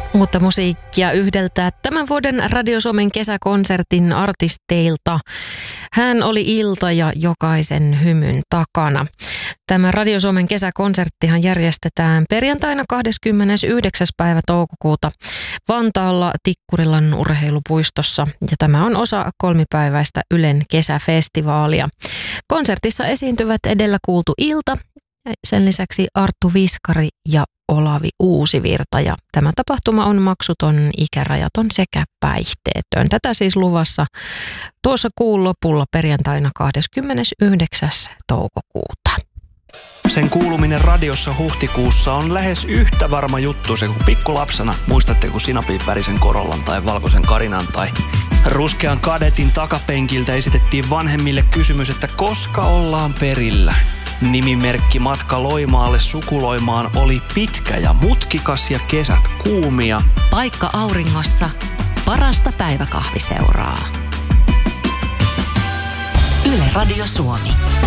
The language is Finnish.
Uutta musiikkia yhdeltä tämän vuoden Radio Suomen kesäkonsertin artisteilta. Hän oli ilta ja jokaisen hymyn takana. Tämä Radio Suomen kesäkonserttihan järjestetään perjantaina 29. päivä toukokuuta Vantaalla Tikkurilan urheilupuistossa. Ja tämä on osa kolmipäiväistä Ylen kesäfestivaalia. Konsertissa esiintyvät edellä kuultu ilta, sen lisäksi Arttu Viskari ja Olavi Uusivirta, ja tämä tapahtuma on maksuton, ikärajaton sekä päihteetön. Tätä siis luvassa tuossa kuun lopulla perjantaina 29. toukokuuta. Sen kuuluminen radiossa huhtikuussa on lähes yhtä varma juttu se kuin pikkulapsena. Muistatte, kun sinapin värisen Corollan tai valkoisen Karinan tai ruskean Kadetin takapenkiltä esitettiin vanhemmille kysymys, että koska ollaan perillä. Nimimerkki matka Loimaalle sukuloimaan oli pitkä ja mutkikas ja kesät kuumia. Paikka auringossa, parasta päiväkahviseuraa. Yle Radio Suomi.